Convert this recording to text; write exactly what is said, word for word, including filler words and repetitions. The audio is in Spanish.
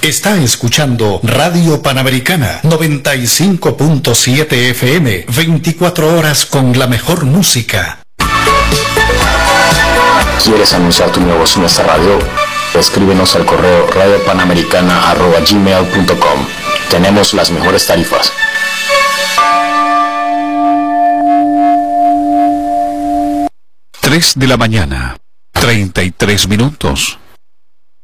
Está escuchando Radio Panamericana noventa y cinco punto siete F M, veinticuatro horas con la mejor música. ¿Quieres anunciar tu negocio en esta radio? Escríbenos al correo radiopanamericana arroba gmail punto com. Tenemos las mejores tarifas. tres de la mañana, treinta y tres minutos.